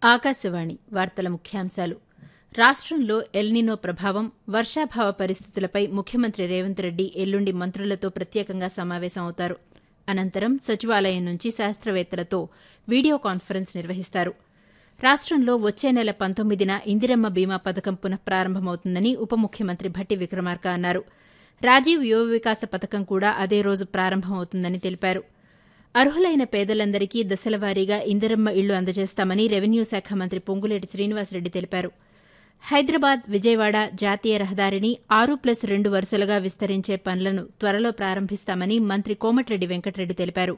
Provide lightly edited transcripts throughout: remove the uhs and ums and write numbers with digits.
ఆకాశవాణి వార్తల ముఖ్యాంశాలు. రాష్ట్రంలో ఎల్నినో ప్రభావం, వర్షాభావ పరిస్థితులపై ముఖ్యమంత్రి రేవంత్ రెడ్డి ఎల్లుండి మంత్రులతో ప్రత్యేకంగా సమావేశమవుతారు. అనంతరం సచివాలయం నుంచి శాస్త్రవేత్తలతో వీడియో కాన్ఫరెన్స్ నిర్వహిస్తారు. రాష్ట్రంలో వచ్చే నెల 19న ఇందిరమ్మ బీమా పథకం పునఃప్రారంభమవుతుందని ఉప ముఖ్యమంత్రి భట్టి విక్రమార్క అన్నారు. రాజీవ్ యువ వికాస పథకం కూడా అదే రోజు ప్రారంభమవుతుందని తెలిపారు. అర్హులైన పేదలందరికీ దశలవారీగా ఇందిరమ్మ ఇళ్లు అందజేస్తామని రెవెన్యూ శాఖ మంత్రి పొంగులేటి శ్రీనివాసరెడ్డి తెలిపారు. హైదరాబాద్ విజయవాడ జాతీయ రహదారిని 6+2 వరుసలుగా విస్తరించే పనులను త్వరలో ప్రారంభిస్తామని మంత్రి కోమటిరెడ్డి వెంకటరెడ్డి తెలిపారు.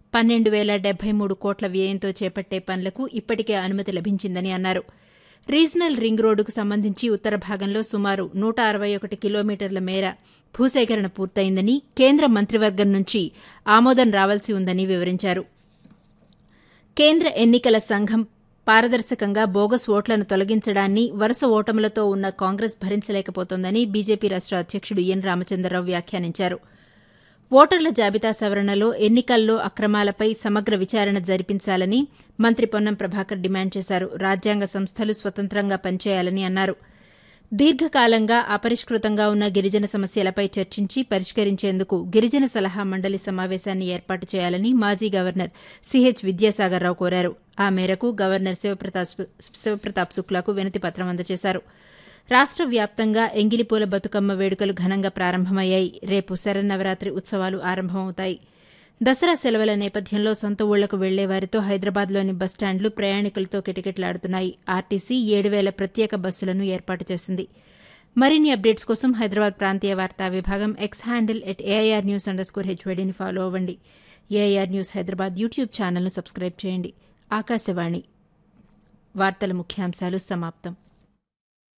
12,073 కోట్ల వ్యయంతో చేపట్టే పనులకు ఇప్పటికే అనుమతి లభించిందని అన్నారు. రీజనల్ రింగ్ రోడ్డుకు సంబంధించి ఉత్తర భాగంలో సుమారు 161 కిలోమీటర్ల మేర భూసేకరణ పూర్తయిందని, కేంద్ర మంత్రివర్గం నుంచి ఆమోదం రావాల్సి ఉందని వివరించారు. కేంద్ర ఎన్నికల సంఘం పారదర్శకంగా బోగస్ ఓట్లను తొలగించడాన్ని వరుస ఓటములతో ఉన్న కాంగ్రెస్ భరించలేకపోతోందని బీజేపీ రాష్ట అధ్యక్షుడు ఎన్ రామచంద్రరావు వ్యాఖ్యానించారు. ఓటర్ల జాబితా సవరణలో ఎన్నికల్లో అక్రమాలపై సమగ్ర విచారణ జరిపించాలని మంత్రి పొన్నం ప్రభాకర్ డిమాండ్ చేశారు. రాజ్యాంగ సంస్థలు స్వతంత్రంగా పనిచేయాలని అన్నారు. దీర్ఘకాలంగా అపరిష్కృతంగా ఉన్న గిరిజన సమస్యలపై చర్చించి పరిష్కరించేందుకు గిరిజన సలహా మండలి సమావేశాన్ని ఏర్పాటు చేయాలని మాజీ గవర్నర్ సిహెచ్ విద్యాసాగర్రావు కోరారు. ఆ మేరకు గవర్నర్ శివప్రతాప్ శుక్లాకు వినతి పత్రం అందజేశారు. రాష్ట్ర వ్యాప్తంగా ఎంగిలిపూల బతుకమ్మ వేడుకలు ఘనంగా ప్రారంభమయ్యాయి. రేపు శరన్నవరాత్రి ఉత్సవాలు ఆరంభమవుతాయి. దసరా సెలవుల నేపథ్యంలో సొంత ఊళ్లకు వెళ్లే వారితో హైదరాబాద్లోని బస్టాండ్లు ప్రయాణికులతో కిటకిటలాడుతున్నాయి. ఆర్టీసీ 7,000 ప్రత్యేక బస్సులను ఏర్పాటు చేసింది. మరిన్ని అప్డేట్స్ కోసం హైదరాబాద్ ప్రాంతీయ వార్తా విభాగం ఎక్స్ హ్యాండిల్ @AIRnews_HYDని ఫాలో అవ్వండి. ఏఐఆర్ న్యూస్ హైదరాబాద్ యూట్యూబ్ ఛానల్ను సబ్స్క్రైబ్ చేయండి. ఆకాశవాణి వార్తల ముఖ్యాంశాలు సమాప్తం.